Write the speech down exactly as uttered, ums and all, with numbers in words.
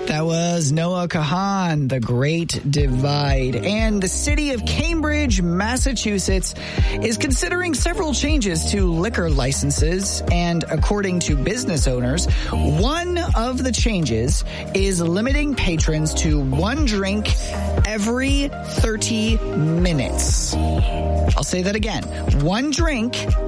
That was Noah Kahan, The Great Divide. And the city of Cambridge, Massachusetts is considering several changes to liquor licenses. And according to business owners, one of the changes is limiting patrons to one drink every thirty minutes. I'll say that again. One drink